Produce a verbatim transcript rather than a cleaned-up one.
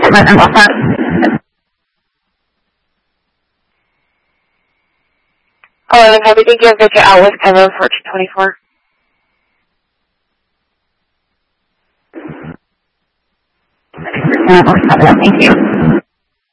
equipment and whatnot. Oh, and have you think you have to get out with Kevin for two twenty-four? Thank you.